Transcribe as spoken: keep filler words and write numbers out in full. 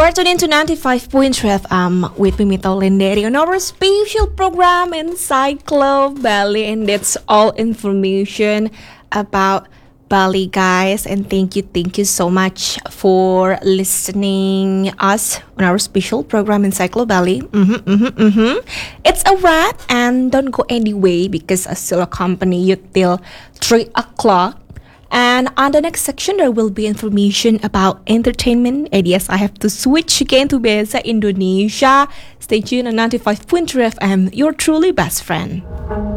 are tuned into ninety-five point three F M with Mimita Lenderi on our special program Encyclo Bali, and that's all information about Bali, guys. And thank you, thank you so much for listening us on our special program Encyclo Bali. Mm-hmm, mm-hmm, mm-hmm. It's a wrap, and don't go anyway because I still accompany you till three o'clock. And on the next section, there will be information about entertainment. And yes, I have to switch again to Bahasa Indonesia. Stay tuned on ninety-five point three F M, your truly best friend.